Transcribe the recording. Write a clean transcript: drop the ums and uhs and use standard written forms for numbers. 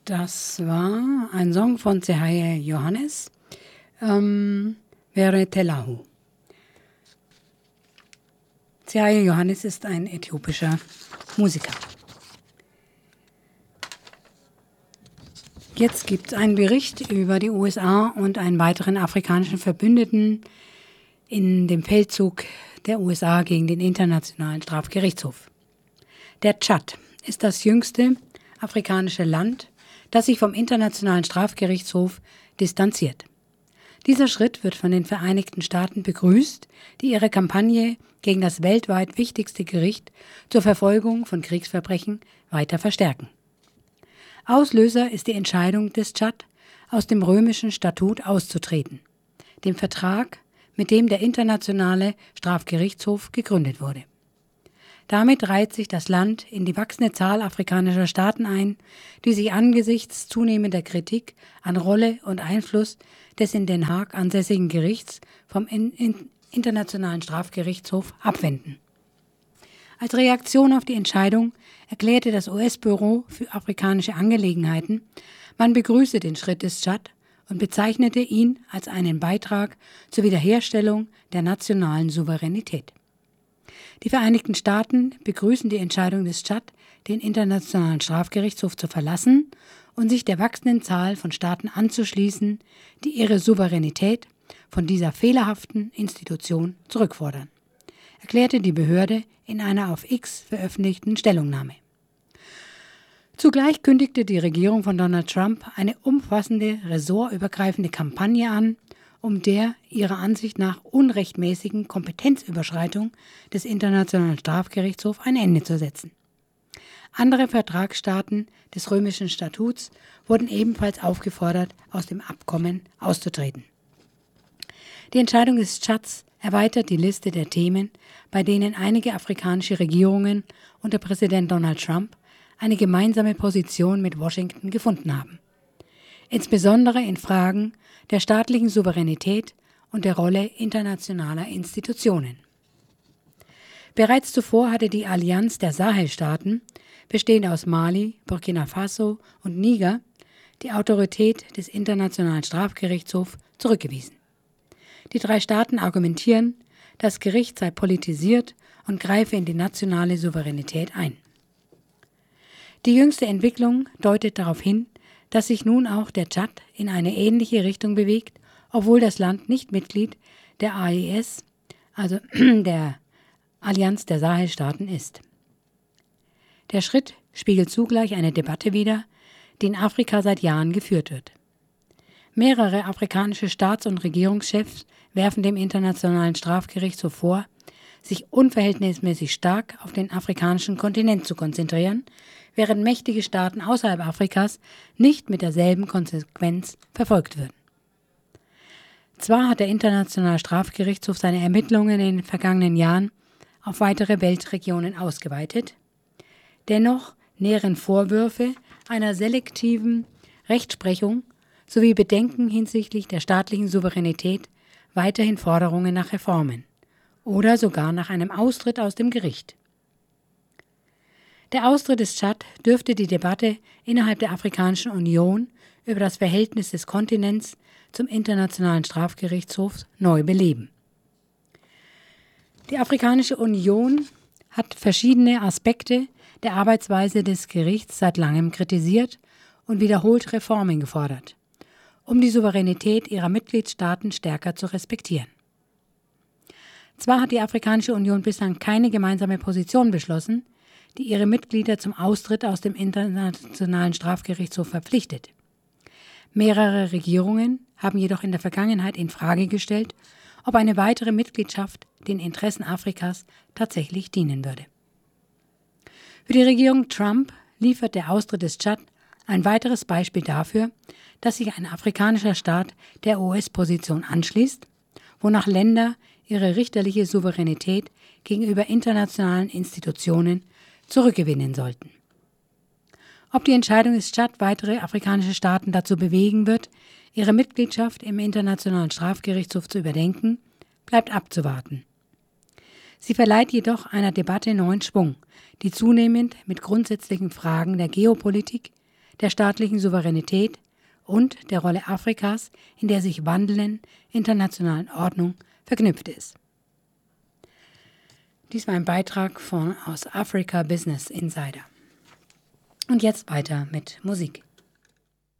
Das war ein Song von Cehaye Johannes, Were Telahu. Cehaye Johannes ist ein äthiopischer Musiker. Jetzt gibt es einen Bericht über die USA und einen weiteren afrikanischen Verbündeten in dem Feldzug der USA gegen den Internationalen Strafgerichtshof. Der Tschad ist das jüngste afrikanische Land, das sich vom Internationalen Strafgerichtshof distanziert. Dieser Schritt wird von den Vereinigten Staaten begrüßt, die ihre Kampagne gegen das weltweit wichtigste Gericht zur Verfolgung von Kriegsverbrechen weiter verstärken. Auslöser ist die Entscheidung des Tschad, aus dem römischen Statut auszutreten, dem Vertrag, mit dem der Internationale Strafgerichtshof gegründet wurde. Damit reiht sich das Land in die wachsende Zahl afrikanischer Staaten ein, die sich angesichts zunehmender Kritik an Rolle und Einfluss des in Den Haag ansässigen Gerichts vom Internationalen Strafgerichtshof abwenden. Als Reaktion auf die Entscheidung erklärte das US-Büro für afrikanische Angelegenheiten, man begrüße den Schritt des Tschad und bezeichnete ihn als einen Beitrag zur Wiederherstellung der nationalen Souveränität. Die Vereinigten Staaten begrüßen die Entscheidung des Tschad, den Internationalen Strafgerichtshof zu verlassen und sich der wachsenden Zahl von Staaten anzuschließen, die ihre Souveränität von dieser fehlerhaften Institution zurückfordern, erklärte die Behörde in einer auf X veröffentlichten Stellungnahme. Zugleich kündigte die Regierung von Donald Trump eine umfassende, ressortübergreifende Kampagne an, um der ihrer Ansicht nach unrechtmäßigen Kompetenzüberschreitung des Internationalen Strafgerichtshofs ein Ende zu setzen. Andere Vertragsstaaten des römischen Statuts wurden ebenfalls aufgefordert, aus dem Abkommen auszutreten. Die Entscheidung des Tschads erweitert die Liste der Themen, bei denen einige afrikanische Regierungen unter Präsident Donald Trump eine gemeinsame Position mit Washington gefunden haben. Insbesondere in Fragen der staatlichen Souveränität und der Rolle internationaler Institutionen. Bereits zuvor hatte die Allianz der Sahelstaaten, bestehend aus Mali, Burkina Faso und Niger, die Autorität des Internationalen Strafgerichtshofs zurückgewiesen. Die drei Staaten argumentieren, das Gericht sei politisiert und greife in die nationale Souveränität ein. Die jüngste Entwicklung deutet darauf hin, dass sich nun auch der Tschad in eine ähnliche Richtung bewegt, obwohl das Land nicht Mitglied der AES, also der Allianz der Sahelstaaten, ist. Der Schritt spiegelt zugleich eine Debatte wider, die in Afrika seit Jahren geführt wird. Mehrere afrikanische Staats- und Regierungschefs werfen dem Internationalen Strafgerichtshof vor, sich unverhältnismäßig stark auf den afrikanischen Kontinent zu konzentrieren, während mächtige Staaten außerhalb Afrikas nicht mit derselben Konsequenz verfolgt würden. Zwar hat der Internationale Strafgerichtshof seine Ermittlungen in den vergangenen Jahren auf weitere Weltregionen ausgeweitet, dennoch nähren Vorwürfe einer selektiven Rechtsprechung sowie Bedenken hinsichtlich der staatlichen Souveränität weiterhin Forderungen nach Reformen oder sogar nach einem Austritt aus dem Gericht. Der Austritt des Tschad dürfte die Debatte innerhalb der Afrikanischen Union über das Verhältnis des Kontinents zum Internationalen Strafgerichtshof neu beleben. Die Afrikanische Union hat verschiedene Aspekte der Arbeitsweise des Gerichts seit langem kritisiert und wiederholt Reformen gefordert, um die Souveränität ihrer Mitgliedstaaten stärker zu respektieren. Zwar hat die Afrikanische Union bislang keine gemeinsame Position beschlossen, die ihre Mitglieder zum Austritt aus dem Internationalen Strafgerichtshof verpflichtet. Mehrere Regierungen haben jedoch in der Vergangenheit in Frage gestellt, ob eine weitere Mitgliedschaft den Interessen Afrikas tatsächlich dienen würde. Für die Regierung Trump liefert der Austritt des Tschad ein weiteres Beispiel dafür, dass sich ein afrikanischer Staat der US-Position anschließt, wonach Länder ihre richterliche Souveränität gegenüber internationalen Institutionen zurückgewinnen sollten. Ob die Entscheidung des Tschad weitere afrikanische Staaten dazu bewegen wird, ihre Mitgliedschaft im Internationalen Strafgerichtshof zu überdenken, bleibt abzuwarten. Sie verleiht jedoch einer Debatte neuen Schwung, die zunehmend mit grundsätzlichen Fragen der Geopolitik, der staatlichen Souveränität und der Rolle Afrikas in der sich wandelnden internationalen Ordnung verknüpft ist. Dies war ein Beitrag aus Africa Business Insider. Und jetzt weiter mit Musik.